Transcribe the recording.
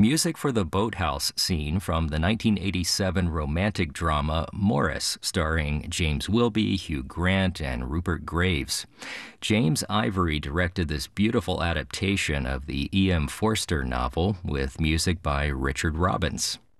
Music for the boathouse scene from the 1987 romantic drama Morris, starring James Wilby, Hugh Grant, and Rupert Graves. James Ivory directed this beautiful adaptation of the E.M. Forster novel with music by Richard Robbins.